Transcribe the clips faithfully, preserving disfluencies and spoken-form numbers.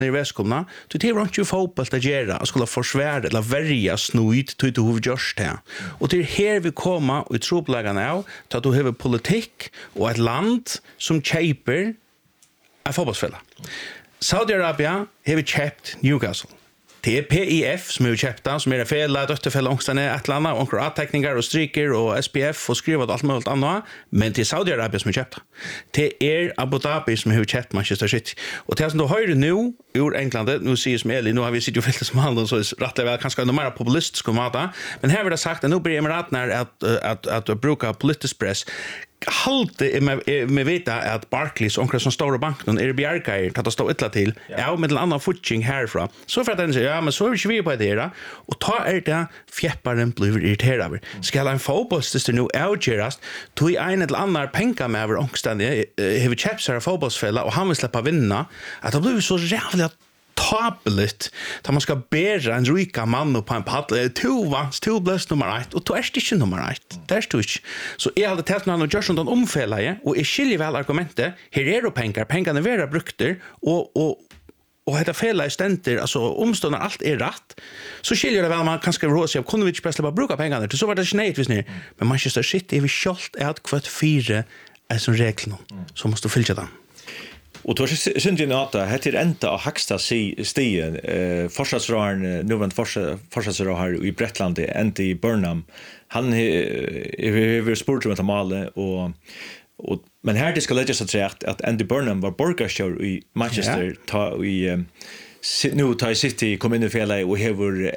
i väskomna du det var inte fotboll att göra att skulle försvara eller värja snuit till du har gjort det och det är här vi kommer och troplaga nu till att du har politik och ett land som köper en fotbollsfälla. Saudi-Arabia har köpt Newcastle. Det är P I F som är köpta, som är fel, dötterfälla ångstane, ett eller annat, ångre avteckningar och stryker och S P F och skriver allt möjligt annat, men det är Saudi-Arabia som är köpta. Det är Abu Dhabi som har köpt Manchester City. Och det som du hör nu ur England, nu säger som Eli, nu har vi sitt och fyllt som handel, så är rätt väl kanske något mer populistiskt att mata, men här vill jag sagt att nu blir Emiraterna att, att, att, att bruka politisk press. Halte med med veta att Barclays och som stora banken är bjärkar att det står illa till. Ja, med en annan footing härifrån. Så för att den säger ja, men så är vi på det där och ta är det fjäpparen blir irriterad. Ska en fotbollsstester nu outgerast to i en eller annan pengar med över omständiga have chaps är fotbollsfälla och han vill släppa vinna att det blir så jävla tabeligt där man ska bära en rika man på en paddel två vans två blöst nummer ett och två är inte nummer ett där står inte så är det tätt någon och gör sånt omfälla och är skiljer väl argumentet här är det pengar pengarna är vera brukter och och och heter fälla i stenter alltså omståndar allt är rätt så skiljer det väl man kanske rås jag kunde vi inte bara bruka pengarna till så var det snett visst ni men Manchester City är vi skolt är att kvart fyra är som regel så måste du fylla den. Och då syns ju att det heter ända av högsta stigen eh försvarsröraren nuvarande försvarsrörare i Bretland ända i Burnham. Han har spurt om att måla och och men här det ska läggas så att att Andy Burnham var borgarstjör i Manchester yeah. ta i nu ta i City kom in i fälla och har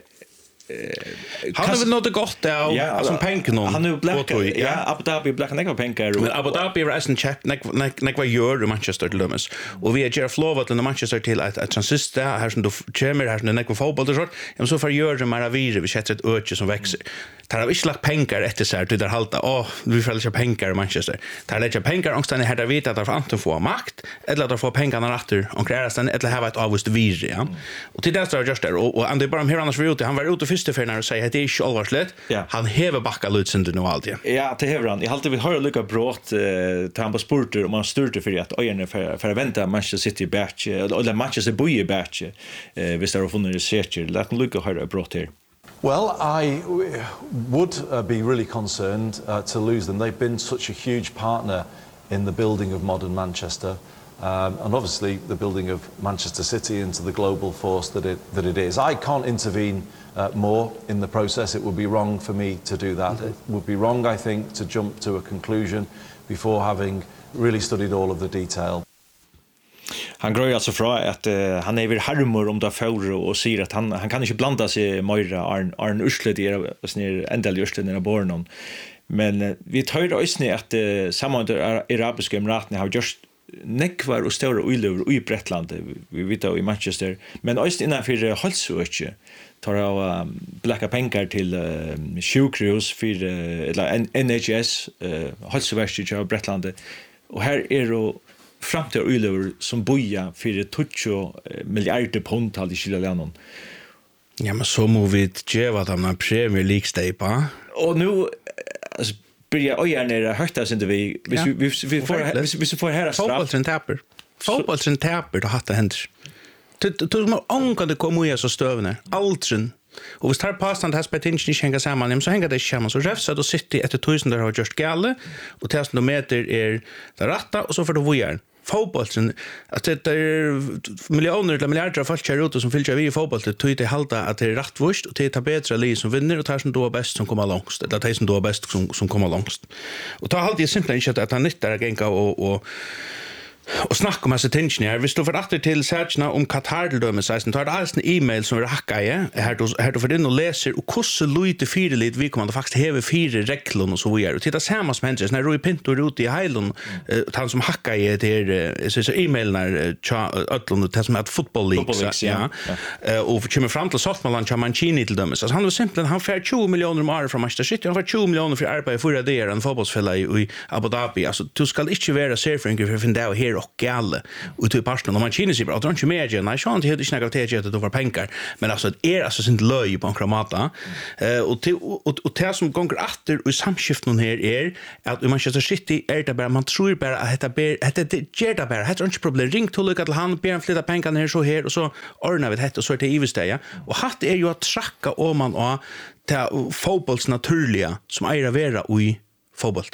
han har väl något gott där ja, som pengar någon han är black ja Abu Dhabi black och pengar men Abu Dhabi är en chap nek nek vad gör i Manchester till Lumens och vi är Jeff Lovat i Manchester till att att transista här som då chamber här som nek vad fotboll och så men så för gör det mer vidare vi sätter ett öke som växer tar har inte lagt pengar efter så här till där halta åh vi får lägga pengar i Manchester tar lägga pengar och stanna här där vet att att anten få makt eller att få pengarna åter och kräva sen eller ha ett avust vidare ja och till det står just där och Andy Burnham här annars var ute han var ute första för när du säger att det är inte allvarligt han häver backa lutsen nu alltid ja det häver han jag alltid vill höra lucka brott ta han på sporter och man störte för att öarna för för att vänta Manchester City batch eller Manchester Boye batch eh visst har funnit researcher låt lucka höra brott här. Well, I would uh, be really concerned uh, to lose them. They've been such a huge partner in the building of modern Manchester, um, and obviously the building of Manchester City into the global force that it that it is. I can't intervene uh, more in the process. It would be wrong for me to do that. Mm-hmm. It would be wrong, I think, to jump to a conclusion before having really studied all of the detail. Han gröjar alltså fra att uh, han är väl harmor om det för och säger att han han kan inte blanda sig mer Arn Arn Urslet i snär ändel Urslet när barnen men uh, vi tar ju också att uh, samma arabiska emiraten har just nekvar och stora oilöver i Bretland vi vet i Manchester men också innan för halsöke tar jag um, blacka pengar till uh, sjukhus för uh, eller N H S uh, halsöverst i Bretland och här är då fram till oilöver som boja för tjugo miljarder pund till Chileanon. Ja men så må vi ge vad de Premier League stepa. Och nu alltså börjar jag gärna högta sen vi vi vi vi får vi får här straff. Fotbollen tapper. Fotbollen tapper då hade hänt. Du du må onka det kommer ju så stövne. Altren. Och vi tar pastan här spetinch ni hänga samman så hänger det samman så räfsa då sitter ett tusen där har just galle och tusen meter är det rätta och så för då vojar. Fotbollen att det är miljoner eller miljarder av folk här ute som fyller vi i fotboll det tror det halta att det är rätt vurst och det är bättre lag som vinner och tar som då bäst som kommer långt eller tar som då bäst som som kommer långt och tar alltid simpelt inte att han nyttar att gänga och och och snacka om massa tension här. Vi står för åter till searchna om Qatar till dömes sen tar det alltså en e-mail som är hacka i här då här då för in och läser och kusse lite fyra lite vi kommer att faktiskt häva fyra regler och så vidare. Och titta samma som händer när Roy Pinto ut i Highland han som hacka i det så så e-mail när Ötlund det som att football league ja. Och för kommer fram till Softmaland och Mancini till dömes. Alltså han var simpelt han får tjugo miljoner om året från Manchester City. Han får tjugo miljoner för arbete för det är en fotbollsfälla i Abu Dhabi. Alltså du ska inte vara surfing för att finna här är och gale och till parten och man känner sig bra att inte mer igen. Nej, så inte inte snacka till att det var pengar, men alltså det är alltså inte löj på en kramata. Eh och till och och det som gånger åter och samskiften här är att i Manchester City är det bara man tror bara att det är det det ger det bara. Det är inte problem. Ring till Lukas till han ber en flytta pengar här så här och så ordnar vi det och så är det ivesteja. Och hatt är ju att tracka om man och ta fotbolls naturliga som är att vara i fotboll.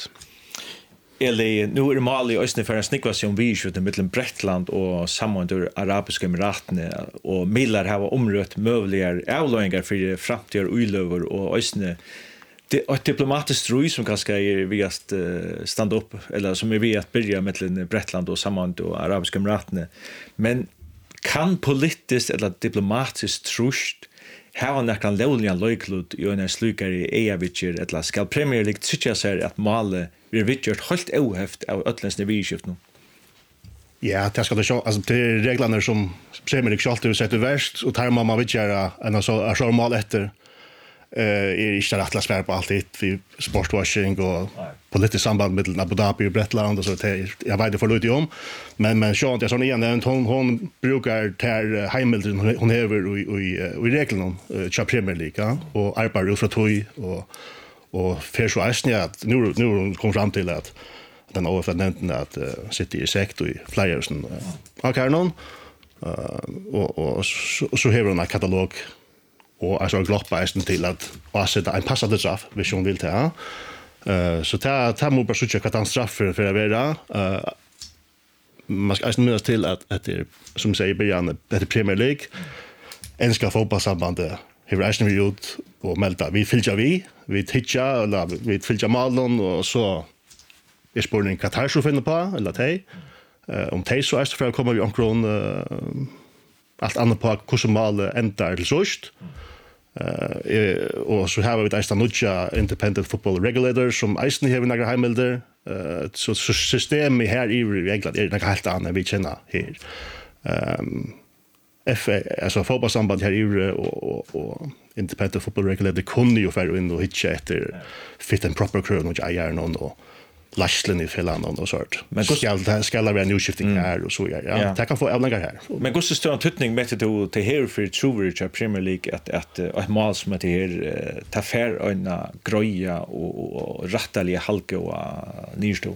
Eller nu är det Mali och Östern för en snickvation vi skjuter i mitten Bretland och sammanhåll arabiska emiraterna och millar har omrött möjliga avlöningar för framtida oilöver och Östern det är ett diplomatiskt stroj som kanske är vi att stanna upp eller som är vi att börja med Bretland och sammanhåll och arabiska emiraterna. Men kan politiskt eller diplomatiskt trust här har nästan lånliga löjklot i en slukare i Eavitcher eller ska Premier League tycka sig att Mali vi vittjort helt ohäft av ötlänsna vidskift nu. Ja, det ska det så alltså det är reglerna som Premier League alltid sätter värst och tar man vittjara en så är så mal efter eh är inte rätt att svär på allt det för sportwashing och politiskt samband med Abu Dhabi och Bretland och så det jag vet det för lite om men men så att jag sån igen den hon hon brukar ta Hamilton hon över i i i reglerna i Premier League och arbetar ut från toy och och för så är det att nu nu kom fram till att den överförnämnden att uh, City är sekt och i flyers och uh, Carnon uh, och och så, så har hon en katalog och alltså gloppa är till att sätta en passande straff hvis hon vill ta. Eh så ta ta mo bara så checka att straff för för att vara eh man ska alltså minnas till att att det som säger början det Premier League enska fotbollssambandet har resten gjort och melda vi fylja vi vi titcha eller vi fylja malen och så är spårning Qatar så finna på eller tej eh om tej så är det för att komma vi omkring eh allt annat på hur som mal ändar till såst eh och så har vi det stanutja independent football regulator som Eisen har några hemmelder eh så så system här i regler är det helt annat vi känner här ehm F alltså fotbollssamband här i och och independent football regulator kunde ju för in och hitcha efter fit and proper crew och jag är någon och Lashley i Finland och sånt. Men hur ska det ska vara new shifting här och så ja. Ja, det kan få avlägga här. Men hur står tutning med det till här för Troverage Premier League att att ett mål som att det här ta fair en groja och rättaliga halka och nystå.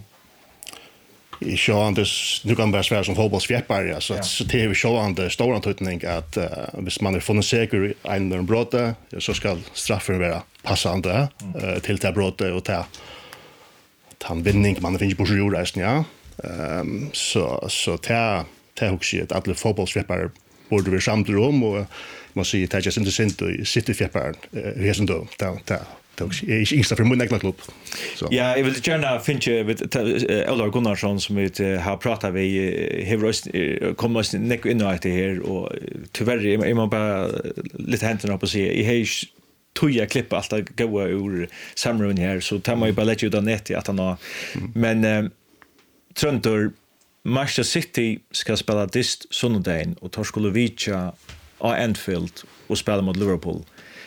I Sjåandes, nu kan det vara svär som fotbollsfjäppar, så, ja. Så det är ju Sjåandes stora tutning att uh, hvis man är funnit säker i en brott så ska straffen vara passande mm. uh, till det brottet och ta han vinning man finns på jordreisen ja ehm så så ta ta också att alla fotbollsfjäppar borde vi samla om och man ser det just intressant i City fjäppar vi är ändå ta ta det också är inte för min egen klubb så ja jag vill gärna finna med Eldar Gunnarsson som vi har pratat vi har kommit näck in i det här och tyvärr är man bara lite händerna på sig i hej toja klippa allt att gå ur samrun här så tar man ju bara lägga ut av nätet att han har mm. men eh, Tröntor Manchester City ska spela dist söndagen och tar skulle vicha av Anfield och spela mot Liverpool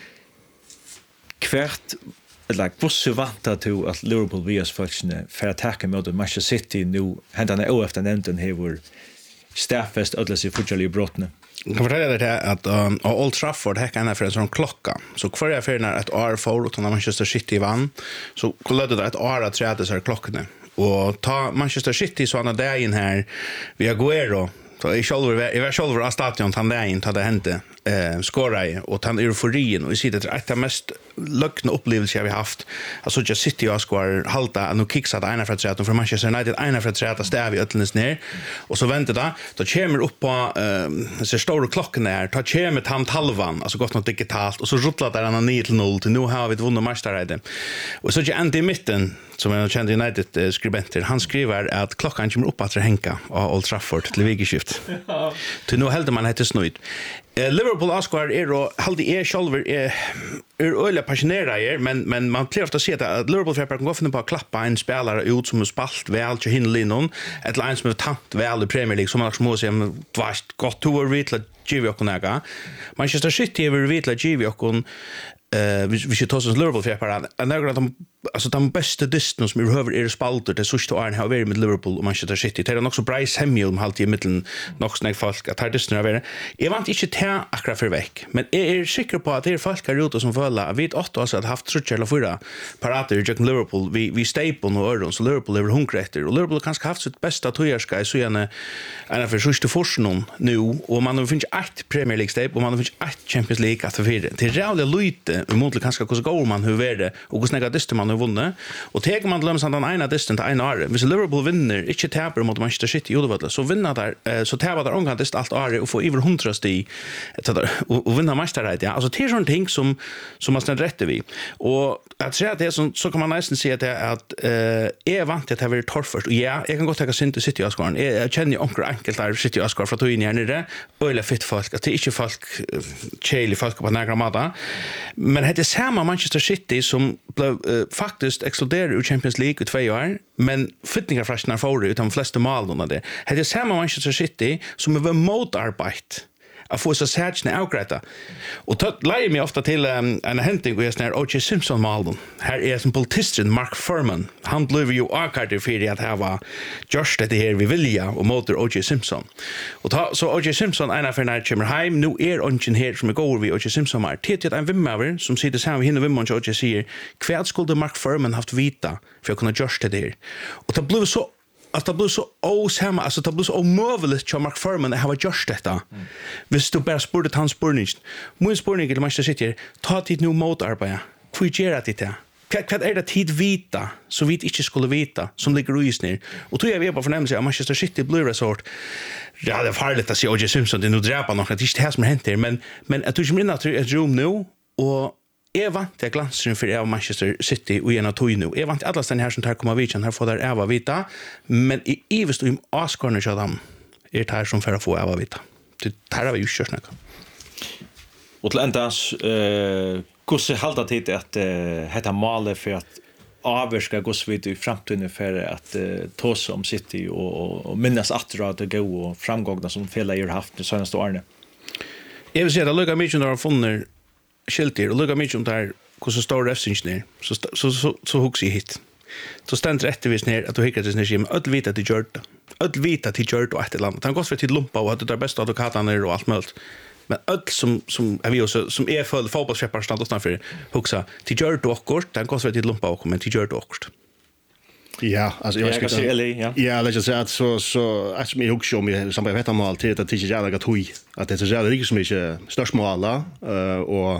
kvärt eller hur så vanta till att Liverpool via faktiskt för att attacka mot Manchester City nu hända o efter nämnden här var staffest ödlas i futchali brottne. Jag kan fortælla det att um, Old Trafford här kan för en sån klocka. Så kvar jag för när ett år för och när Manchester City vann så kollade det ett år att träda så här klockorna. Och ta Manchester City så han där in här via Aguero. Så i själva i var själva stadion han där in hade hänt eh skora och han euforin och vi ser det är ett av mest luckna upplevelser vi haft. Alltså just City och skor halta och kicksa det ena för att säga att för Manchester United ena för att säga att stäv i öllnes ner och så väntar det då kommer upp på eh så stora klockan där tar kommer tant halvan alltså gått något digitalt och så rullar där han nio till noll till nu har vi vunnit matchen och så är det i mitten som en känd United skribenter han skriver att klockan kommer upp att hänga av Old Trafford till vigeskift. Till nu heldur man heter snöjt. Liverpool Oscar är då halde är själver är är öle passionerade men men man blir ofta se att Liverpool för kan gå finna på att klappa en spelare ut som har spalt väl till hinlinon ett line som har tant väl i Premier League som man måste säga tvärst gott to vitla G V och några Manchester City över vitla G V och eh vi vi ska ta oss Liverpool för att några de alltså de bästa distans som vi behöver är spalter det sista åren har varit med Liverpool och Manchester City. Det är också Bryce Hemiel om halt i mitten nog snägg folk att här distan har varit. Jag vant inte ta akkurat för veck, men jag är säker på att det är folk här ute som följer att vi ett åtta år har haft trutch eller fyra parater i Jack Liverpool vi vi staple och öron så Liverpool är hungrig och Liverpool kanske haft sitt bästa tojarska så gärna en av första forsen nu och man har finns ett Premier League staple och man har finns ett Champions League att förvirra. Det är realligt lite emot kanske hur går man hur är det och hur snägga distan man har vunnit och tar man lömsan den ena distan till en år. Hvis Liverpool vinner inte tappar mot Manchester City i så vinner där så tar där omgång dist allt år och får över hundra steg och vinna mästarrätt ja alltså det är sån ting som som man snart rätt vi och att säga det så så kan man nästan se att det är att eh är vant att det har torrt först och ja jag kan gott ta City City Oscar jag känner ju onkel enkelt där City Oscar för att ta in i nere eller fit folk att det är inte folk cheli folk på några mata men det är samma Manchester City som blev uh, faktiskt exploderade ur Champions League i två år men flyttningar fastnar för det utan flesta mål då det det är samma Manchester City som är motarbete att få så särskilt avgräta. Och då lägger mig ofta till um, en händning och jag snär O J Simpson malen. Här är som politisten Mark Furman. Han blev ju avgräta för att ha just det här vi vilja och motor O J Simpson. Och ta, så O J Simpson en av för när kommer hem nu är ungen här som går vi O J Simpson är till en vimmaver som sitter samman hinner vimman O J säger kvärt skulle Mark Furman haft vita för att kunna just det här. Och det blev så Alltså det blir så osamma, alltså det blir så omöjligt att Mark Furman har gjort detta. Mm. Hvis du bara spurte hans spurning. Min spurning till Manchester City ta tid nu mot arbeta. Hur gör det det? Vad är det tid vita så vi inte skulle vita som ligger i snir. Och tror jag vi är på förnämelse att Manchester City blir resort. Ja, det är farligt att se O J Simpson det nu dräpa något. Det är inte det som händer men men jag tror inte att det är ett rum nu och jag vant till glansen för av Manchester City och ena tog nu. Jag vant alla den här som tar komma vid här får där Eva vita, men i ivest om Oscar så dem är det här som för att få Eva vita. Det här har vi ju kört snacka. Och till ändas eh hur så hålla tid att heter målet för att avska gås vid i framtiden för att ta sig om City och och minnas att det gå och framgångarna som fel har haft det senaste åren. Jag vill säga att Luka Mitchell har funnit skilter och Luka Mitchell där hur så stor refsinch så så så så hooks i hit. Så ständ rätt vis ner att du hickar det ner med öll vita till gjort. Öll vita till gjort och ett land. Han går för till lumpa och att det är bästa advokaterna och allt möjligt. Men öll som som är vi också som är full fotbollsköpare stand och för huxa till gjort och kort. Han går för till lumpa och kommer till gjort och kort. Ja, alltså jag ska säga ja. Ja, lägger sig att så så att mig också med som jag vet om allt det att det är jävla toy att det är jävla riktigt som är störst mål alla eh och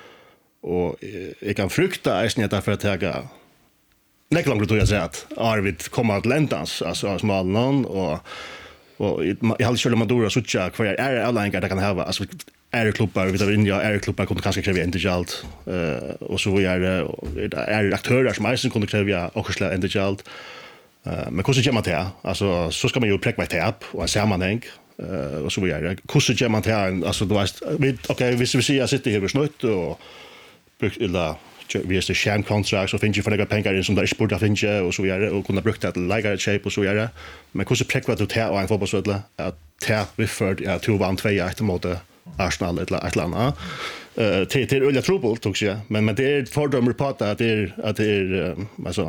och jag kan frukta är snett därför att jag lägger långt då jag säger att Arvid kommer att ländas alltså smal någon och och jag hade skulle Madura så tjocka för är alla enkelt det kan ha alltså är klubbar vi tar in ja är klubbar kunde kanske kräva inte allt eh och så är det är aktörer som mest kunde kräva också slä inte allt eh men hur ska man ta alltså så ska man ju präcka med upp och så man tänk eh och så är det hur ska man ta alltså du vet okej vi vi ser jag sitter här besnött och eller vi är det sham contract så finns ju för några pengar in som där sport där finns och så är det och kunna bruka det like shape och så är det men hur ska präcka vad du tar och en fotbollsspelare att ta vi för ja två vann två ett mot Arsenal eller ett annat. Eh till till Ulla Trouble tog sig men men det är fördömer på att det är att det är alltså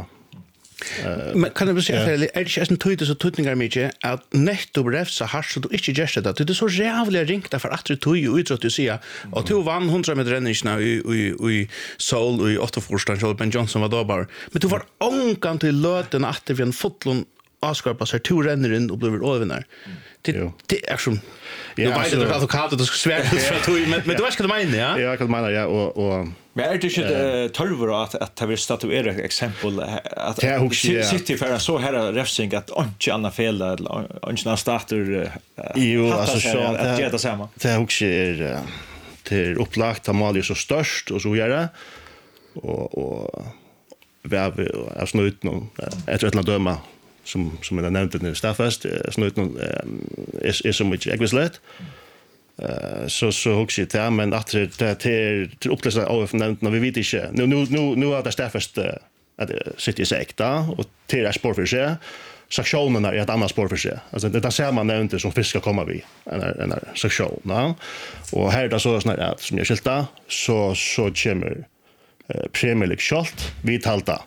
men kan du säga är det inte så tydligt så tutningar mycket att netto refsa har så du inte gör det det är så jävligt ringt därför att du tog ju ut att du säger och du vann hundra med ränningarna i i i Seoul och i åttoförstan så Ben Johnson var då bara men du var onkan till löten att det var en fotlon Oscar passar två ränner in och blir övervinnare. Det det är som jag vet att advokaten det ska svärt för att men men du vet vad du menar ja? Ja, jag kan mena ja och och men är det inte tolvor att att det vill statuera ett exempel att City för så här refsing att inte andra fel eller inte starter jo alltså så att det är samma. Det också är till upplagt har mal ju så störst och så gör det och och värv är snut någon ett rätt döma som som jag nämnde nu Staffast snut någon är är så mycket egvislet eh så så också det men att det till till upplösa av nämnt när vi vet inte nu nu nu nu är det Staffast att City säkta och till är spår för sig sektionen är ett annat spår för sig alltså det där ser man inte som fiskar komma vi en en sektion va och här där så såna att som jag skilta så så kommer Premier League skalt vi talta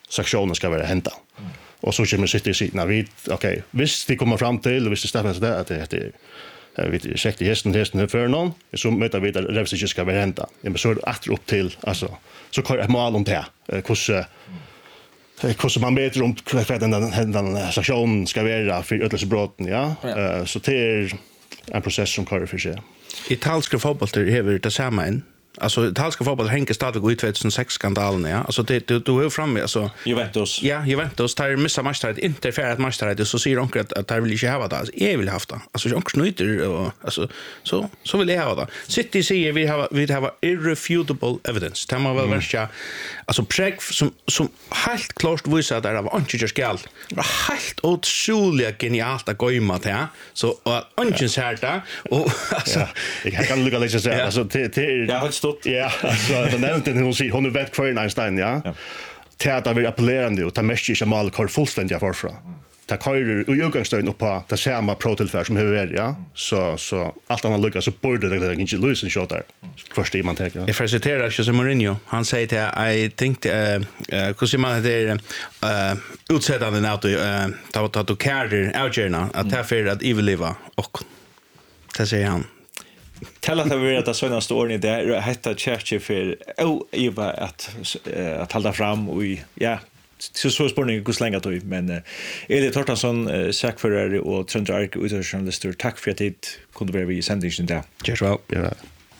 sektionen ska vara hända. Mm. Och så kommer sitta i sidan vid okej, visst de kommer fram till och visst det stämmer så där att det heter jag vet inte säkert hästen hästen för någon så möter vi där revs ska vara hända. Men så åter upp till alltså så kan jag måla om det. Hur hur man vet om vad den den sektionen ska vara för ödelsebrotten, ja. ja. Så det är en process som kör för sig. Italienska fotbollsspelare har det samma än. Alltså italienska fotboll hänger stadigt i tjugohundrasex skandalen, ja. Alltså det du du har framme alltså Juventus. Ja, Juventus tar missa matcher inte för att matcher så ser onkel att att de vill inte ha det. Alltså jag vill ha det. Alltså onkel snyter och alltså så så vill jag ha det. City säger vi har vi har irrefutable evidence. Det man väl mm. värsta alltså präg som som helt klart visar att det var inte just skall. Det var helt otroligt genialt att gå i mat här. Så och ungen så här där och alltså jag kan lugga lite så alltså till till ja, alltså den nämnde hon säger hon är vet kvar Einstein, ja. Teater vill appellerande och ta mest i mal kor fullständigt förfra. Ta kör och utgångsstöd upp på det samma prototillfär som hur är, ja. Så så allt annat lyckas så borde det inte lösa shot där. Först det man tänker. Jag försöker Jose Mourinho. Han säger till I think eh hur ser man det eh utsättande nu att ta ta to carry outgena att ta för att evil live och det säger han. Tell att vi det senaste åren där hetta Churchill för oh Eva att att hålla fram och ja så så spårning hur länge då men Eli Tortansson sakförare och Tröndark utjournalister tack för att det kunde vara i sändningen där. Just well. Ja.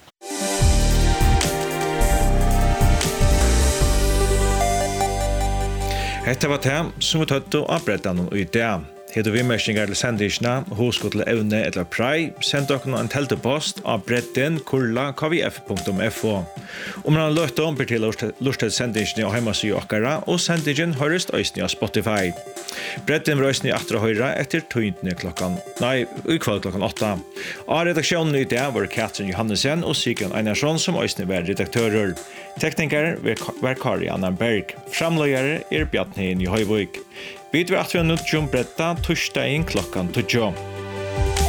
Hetta var det som vi tatt og avbrettet noen ut det. Heter vi mørkninger til sendisene, hos gå til evne eller prei, send dere en teltepost av bretten kurla k v f punktum f o. Om man har løtt om blir til lurt til sendisene og hjemmesøy okkara, og sendingen høres øyne av Spotify. Bretten var øyne etter å høre etter tøyntene klokkan, nei, ukvall klokkan åtta. Av redaksjonen i det var Katrin Johannesen og Sigurd Einarsson som øyne var redaktører. Tekniker var Kari Anna Berg. Framløyere er Bjartnien i Høyvøk. Vi vet at vi har nødt til å brette torsdagen klokkan tjugo.